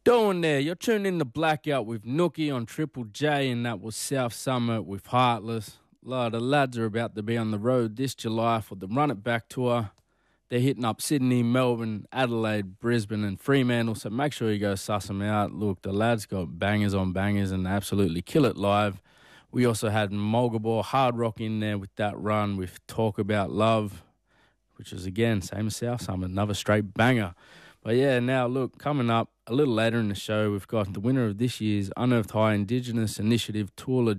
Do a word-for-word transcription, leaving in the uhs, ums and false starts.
doing there? You're tuned in to Blackout with Nookie on Triple J, and that was South Summit with Heartless. A lot of lads are about to be on the road this July for the Run It Back tour. They're hitting up Sydney, Melbourne, Adelaide, Brisbane and Fremantle, so make sure you go suss them out. Look, the lads got bangers on bangers and they absolutely kill it live. We also had Mulgabore Hard Rock in there with that run with Talk About Love, which is, again, same as South Summit, another straight banger. But yeah, now look, coming up a little later in the show, we've got the winner of this year's Unearthed High Indigenous Initiative Tour